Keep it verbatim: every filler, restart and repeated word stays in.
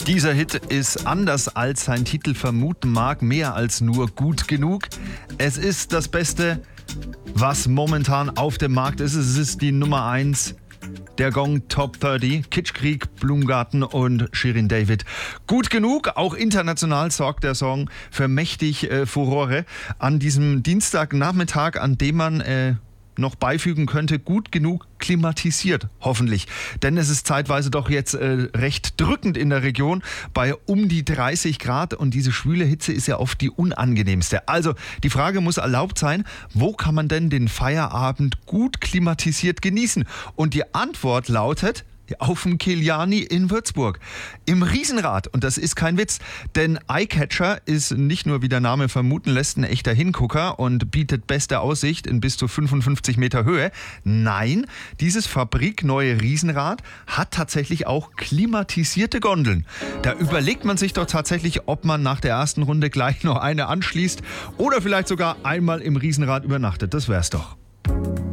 Dieser Hit ist anders als sein Titel vermuten mag, mehr als nur gut genug. Es ist das Beste, was momentan auf dem Markt ist. Es ist die Nummer eins der Gong Top dreißig. Kitschkrieg, Blumgarten und Shirin David. Gut genug, auch international sorgt der Song für mächtig äh, Furore. An diesem Dienstagnachmittag, an dem man äh, noch beifügen könnte, gut genug klimatisiert, hoffentlich. Denn es ist zeitweise doch jetzt äh, recht drückend in der Region bei um die dreißig Grad und diese schwüle Hitze ist ja oft die unangenehmste. Also die Frage muss erlaubt sein, wo kann man denn den Feierabend gut klimatisiert genießen? Und die Antwort lautet: auf dem Kiliani in Würzburg. Im Riesenrad. Und das ist kein Witz. Denn Eyecatcher ist nicht nur, wie der Name vermuten lässt, ein echter Hingucker und bietet beste Aussicht in bis zu fünfundfünfzig Meter Höhe. Nein, dieses fabrikneue Riesenrad hat tatsächlich auch klimatisierte Gondeln. Da überlegt man sich doch tatsächlich, ob man nach der ersten Runde gleich noch eine anschließt oder vielleicht sogar einmal im Riesenrad übernachtet. Das wär's doch.